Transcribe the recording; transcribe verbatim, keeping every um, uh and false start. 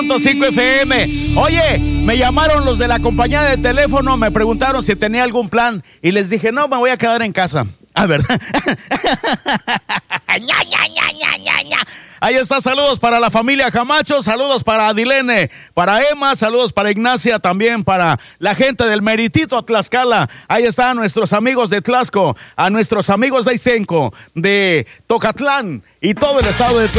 cinco F M. Oye, me llamaron los de la compañía de teléfono, me preguntaron si tenía algún plan y les dije, no, me voy a quedar en casa. Ah, ¿verdad? ña, ña, ña, ña, ña, ña. Ahí está, saludos para la familia Camacho, saludos para Adilene, para Emma, saludos para Ignacia, también para la gente del Meritito Tlaxcala. Ahí están nuestros amigos de Tlaxco, a nuestros amigos de Istenco, de Tocatlán y todo el estado de Tlaxcala.